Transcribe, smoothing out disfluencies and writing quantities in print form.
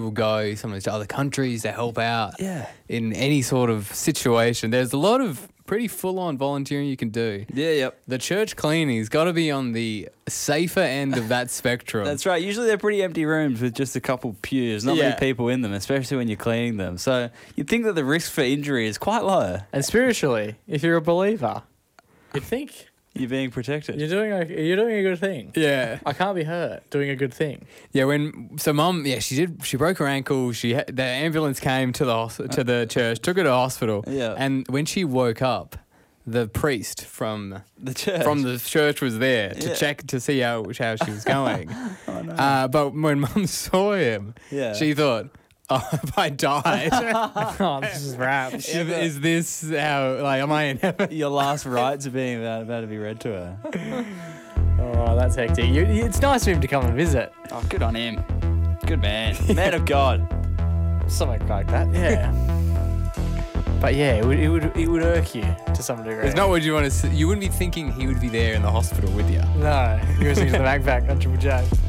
people go sometimes to other countries to help out Yeah. in any sort of situation. There's a lot of pretty full-on volunteering you can do. Yeah, yep. The church cleaning's got to be on the safer end of that spectrum. That's right. Usually they're pretty empty rooms with just a couple pews, not Yeah. many people in them, especially when you're cleaning them. So you'd think that the risk for injury is quite low. And spiritually, if you're a believer, you'd think You're being protected. you're doing a good thing. Yeah. I can't be hurt doing a good thing. Yeah, Mum, she broke her ankle. The ambulance came to the church, took her to hospital. Yeah. And when she woke up, the priest from The church. the church was there to Yeah. check to see how she was going. Oh, no. But when Mum saw him, Yeah. she thought, "Oh, have I died? Oh, this is rap. Is this how? Like, am I in heaven?" Your last rites are being about to be read to her. Oh, that's hectic. It's nice for him to come and visit. Oh, good on him. Good man. Man of God. Something like that. Yeah. But yeah, it would irk you to some degree. It's not what you want to see. You wouldn't be thinking he would be there in the hospital with you. No, you're listening to the Backpack on Triple J.